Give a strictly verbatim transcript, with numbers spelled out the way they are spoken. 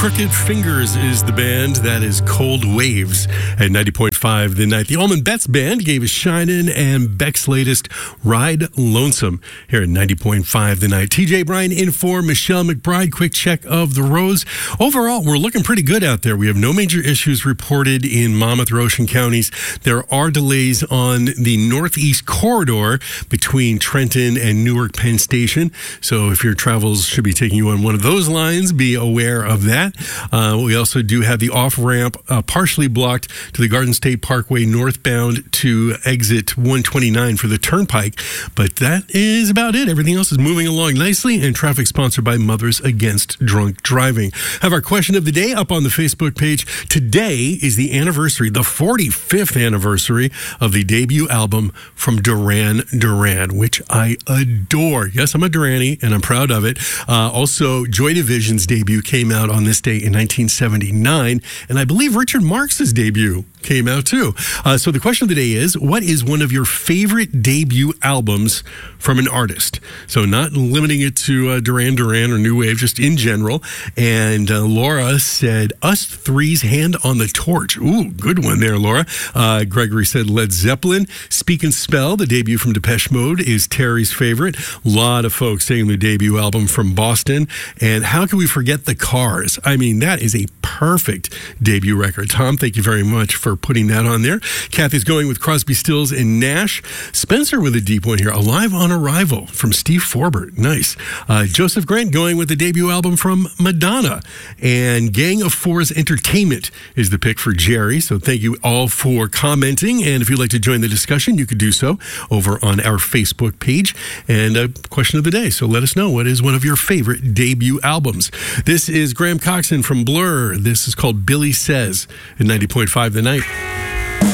Crooked Fingers is the band. That is Cold Waves at ninety point five The Night. The Allman Betts Band gave us Shinin' and Beck's latest Ride Lonesome here at ninety point five The Night. T J Bryan in for Michelle McBride. Quick check of the roads. Overall, we're looking pretty good out there. We have no major issues reported in Monmouth or Ocean counties. There are delays on the northeast corridor between Trenton and Newark Penn Station. So if your travels should be taking you on one of those lines, be aware of that. Uh, we also do have the off-ramp uh, partially blocked to the Garden State Parkway northbound to exit one twenty-nine for the Turnpike. But that is about it. Everything else is moving along nicely, and traffic sponsored by Mothers Against Drunk Driving. Have our question of the day up on the Facebook page. Today is the anniversary, the forty-fifth anniversary of the debut album from Duran Duran, which I adore. Yes, I'm a Duranie, and I'm proud of it. Uh, also, Joy Division's debut came out on this day in nineteen seventy-nine, and I believe Richard Marx's debut came out too. Uh, so the question of the day is, what is one of your favorite debut albums from an artist? So not limiting it to uh, Duran Duran or New Wave, just in general. And uh, Laura said, Us Three's Hand on the Torch. Ooh, good one there, Laura. Uh, Gregory said Led Zeppelin. Speak and Spell, the debut from Depeche Mode, is Terry's favorite. A lot of folks saying the debut album from Boston. And how can we forget The Cars? I mean, that is a perfect debut record. Tom, thank you very much for putting that on there. Kathy's going with Crosby, Stills, and Nash. Spencer with a deep one here. Alive on Arrival from Steve Forbert. Nice. Uh, Joseph Grant going with the debut album from Madonna. And Gang of Four's Entertainment is the pick for Jerry. So thank you all for commenting. And if you'd like to join the discussion, you could do so over on our Facebook page. And a question of the day. So let us know, what is one of your favorite debut albums? This is Graham Coxon from Blur. This is called Billy Says at ninety point five The Night.